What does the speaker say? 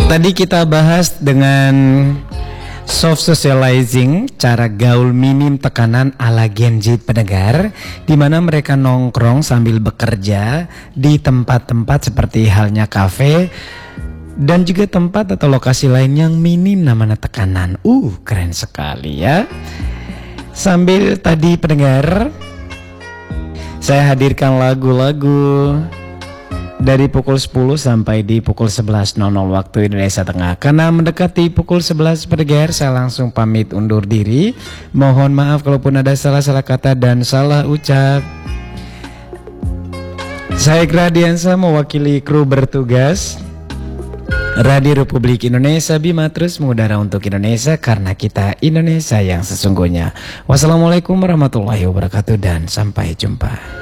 Tadi kita bahas dengan soft socializing, cara gaul minim tekanan ala Gen Z pendengar, di mana mereka nongkrong sambil bekerja di tempat-tempat seperti halnya kafe dan juga tempat atau lokasi lain yang minim namanya tekanan. Keren sekali ya. Sambil tadi pendengar, saya hadirkan lagu-lagu dari pukul 10 sampai di pukul 11.00 waktu Indonesia Tengah. Karena mendekati pukul 11 pendengar, saya langsung pamit undur diri. Mohon maaf kalaupun ada salah-salah kata dan salah ucap. Saya Gradiansa mewakili kru bertugas Radio Republik Indonesia Bima terus mengudara untuk Indonesia karena kita Indonesia yang sesungguhnya. Wassalamualaikum warahmatullahi wabarakatuh dan sampai jumpa.